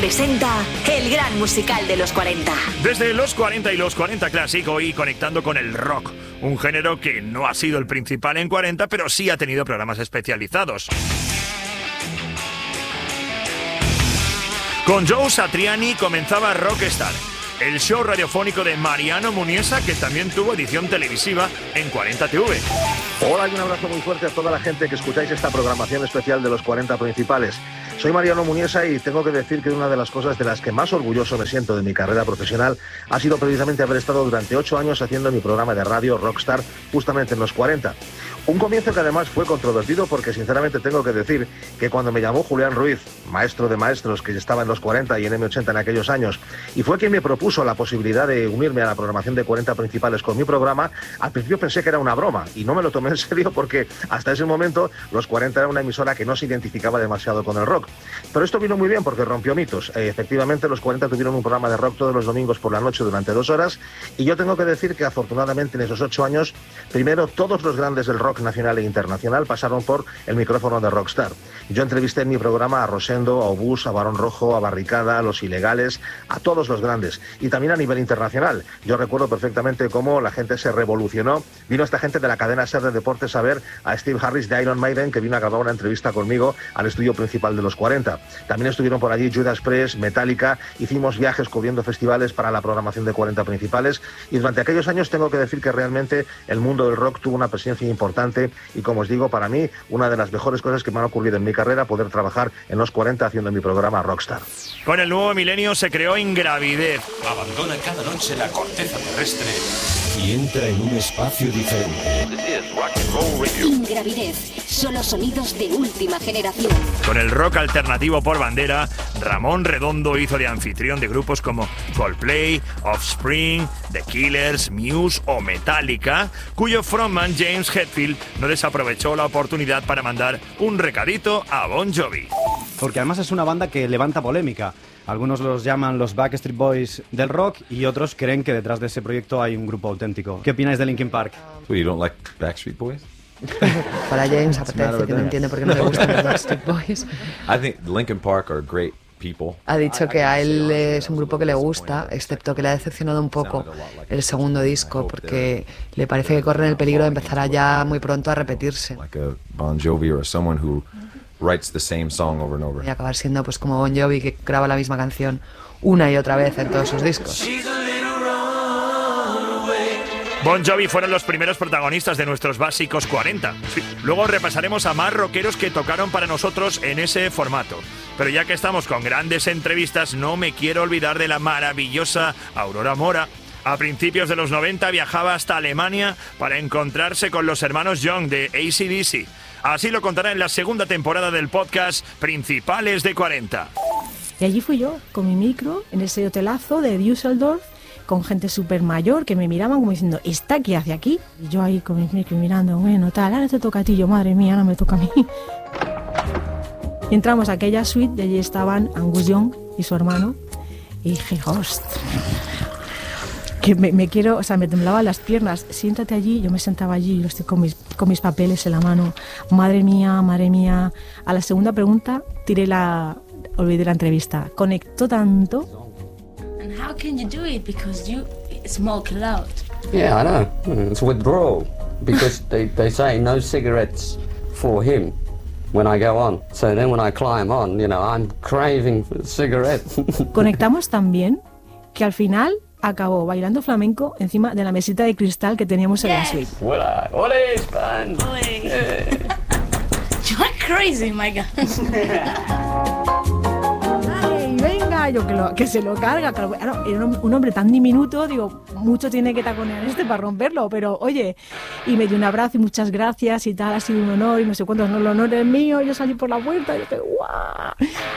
presenta el gran musical de los 40. Desde los 40 y los 40 Classic, hoy conectando con el rock, un género que no ha sido el principal en 40, pero sí ha tenido programas especializados. Con Joe Satriani comenzaba Rockstar, el show radiofónico de Mariano Muniesa, que también tuvo edición televisiva en 40 TV. Hola y un abrazo muy fuerte a toda la gente que escucháis esta programación especial de los 40 principales. Soy Mariano Muniesa y tengo que decir que una de las cosas de las que más orgulloso me siento de mi carrera profesional ha sido precisamente haber estado durante 8 años haciendo mi programa de radio Rockstar justamente en los 40. Un comienzo que además fue controvertido porque sinceramente tengo que decir que cuando me llamó Julián Ruiz, maestro de maestros que estaba en los 40 y en M80 en aquellos años, y fue quien me propuso la posibilidad de unirme a la programación de 40 principales con mi programa, al principio pensé que era una broma y no me lo tomé en serio porque hasta ese momento los 40 era una emisora que no se identificaba demasiado con el rock. Pero esto vino muy bien porque rompió mitos. Efectivamente los 40 tuvieron un programa de rock todos los domingos por la noche durante 2 horas y yo tengo que decir que afortunadamente en esos 8 años, primero todos los grandes del rock nacional e internacional pasaron por el micrófono de Rockstar. Yo entrevisté en mi programa a Rosendo, a Obús, a Barón Rojo, a Barricada, a Los Ilegales, a todos los grandes. Y también a nivel internacional. Yo recuerdo perfectamente cómo la gente se revolucionó. Vino esta gente de la cadena SER de Deportes a ver a Steve Harris de Iron Maiden, que vino a grabar una entrevista conmigo al estudio principal de los 40. También estuvieron por allí Judas Priest, Metallica. Hicimos viajes cubriendo festivales para la programación de 40 principales. Y durante aquellos años tengo que decir que realmente el mundo del rock tuvo una presencia importante. Y como os digo, para mí, una de las mejores cosas que me han ocurrido en mi carrera, poder trabajar en los 40 haciendo mi programa Rockstar. Con el nuevo milenio se creó Ingravidez. Abandona cada noche la corteza terrestre y entra en un espacio diferente. Ingravidez, solo sonidos de última generación. Con el rock alternativo por bandera, Ramón Redondo hizo de anfitrión de grupos como Coldplay, Offspring, The Killers, Muse o Metallica, cuyo frontman James Hetfield no desaprovechó la oportunidad para mandar un recadito a Bon Jovi. Porque además es una banda que levanta polémica. Algunos los llaman los Backstreet Boys del rock y otros creen que detrás de ese proyecto hay un grupo auténtico. ¿Qué opináis de Linkin Park? So you don't like Backstreet Boys? Para James, aparte de decir que no entiende por qué no le gustan los Backstreet Boys. I think Linkin Park are great people. Ha dicho que a él es un grupo que le gusta, excepto que le ha decepcionado un poco el segundo disco, porque le parece que corren el peligro de empezar ya muy pronto a repetirse. Like a Bon Jovi or someone who writes the same song over and over. Y acabar siendo pues como Bon Jovi, que graba la misma canción una y otra vez en todos sus discos. Bon Jovi fueron los primeros protagonistas de nuestros básicos 40. Sí. Luego repasaremos a más rockeros que tocaron para nosotros en ese formato. Pero ya que estamos con grandes entrevistas, no me quiero olvidar de la maravillosa Aurora Mora. A principios de los 90 viajaba hasta Alemania para encontrarse con los hermanos Young de AC/DC. Así lo contará en la segunda temporada del podcast Principales de 40. Y allí fui yo, con mi micro, en ese hotelazo de Düsseldorf, con gente súper mayor que me miraban como diciendo, ¿esta qué hace aquí? Y yo ahí con mi micro mirando, bueno, tal, ahora te toca a ti, yo, madre mía, ahora me toca a mí. Y entramos a aquella suite, y allí estaban Angus Young y su hermano, y dije, ostras, que me quiero, o sea, me temblaban las piernas, siéntate allí, yo me sentaba allí, yo estoy con mis papeles en la mano, madre mía. A la segunda pregunta olvidé la entrevista, conectó tanto. And how can you do it? Because you smoke loud. Yeah, I know. It's withdrawal. Because they say no cigarettes for him when I go on. So then when I climb on, you know, I'm craving for a cigarette. Conectamos tan bien que al final acabó bailando flamenco encima de la mesita de cristal que teníamos en la suite. Hola, ole, Span. Ole. You're crazy, my God. Yo que se lo carga, claro, era un hombre tan diminuto, digo, mucho tiene que taconear para romperlo, pero oye, y me dio un abrazo y muchas gracias y tal, ha sido un honor y no sé cuántos, no, el honor es mío, yo salí por la puerta y dije, ¡guau!